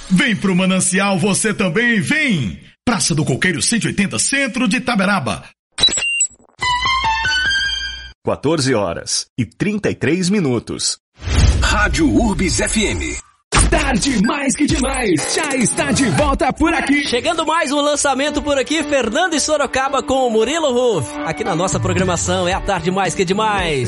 Vem pro Manancial você também, vem! Praça do Coqueiro 180, centro de Itaberaba. 14h33. Rádio Urbis FM. Tarde mais que demais, já está de volta por aqui. Chegando mais um lançamento por aqui, Fernando e Sorocaba com o Murilo Ruf. Aqui na nossa programação é a Tarde mais que demais.